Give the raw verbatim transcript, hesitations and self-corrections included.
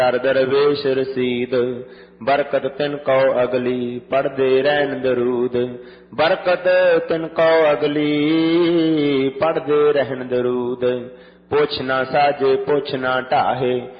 ਹਰ ਦਰਵੇਸ਼ ਰਸੀਦ, ਬਰਕਤ ਤਿਨ ਕਉ ਅਗਲੀ, ਪੜ੍ਹਦੇ ਰਹਿਣ ਦਰੂਦ। ਬਰਕਤ ਤਿਨ ਕਉ ਅਗਲੀ, ਪੜ੍ਹਦੇ ਰਹਿਣ ਦਰੂਦ। ਪੁੱਛ ਨਾ ਸਾਜੇ ਪੁੱਛ ਨਾ ਢਾਹੇ,